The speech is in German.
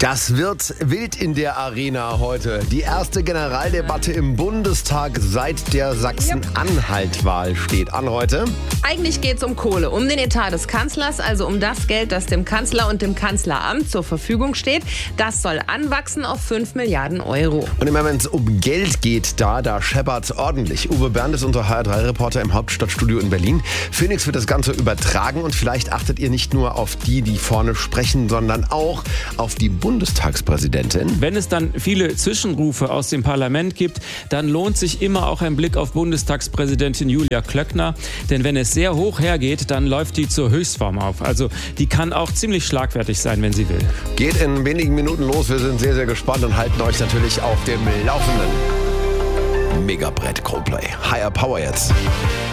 Das wird wild in der Arena heute. Die erste Generaldebatte im Bundestag seit der Sachsen-Anhalt-Wahl steht an heute. Eigentlich geht es um Kohle, um den Etat des Kanzlers, also um das Geld, das dem Kanzler und dem Kanzleramt zur Verfügung steht. Das soll anwachsen auf 5 Milliarden Euro. Und immer wenn es um Geld geht, da scheppert's ordentlich. Uwe Bernd ist unser HR3-Reporter im Hauptstadtstudio in Berlin. Phoenix wird das Ganze übertragen und vielleicht achtet ihr nicht nur auf die vorne sprechen, sondern auch auf die Bundestagspräsidentin. Wenn es dann viele Zwischenrufe aus dem Parlament gibt, dann lohnt sich immer auch ein Blick auf Bundestagspräsidentin Julia Klöckner. Denn wenn es sehr hoch hergeht, dann läuft die zur Höchstform auf. Also die kann auch ziemlich schlagfertig sein, wenn sie will. Geht in wenigen Minuten los. Wir sind sehr, sehr gespannt und halten euch natürlich auf dem Laufenden. Megabrett Coldplay. Higher Power jetzt.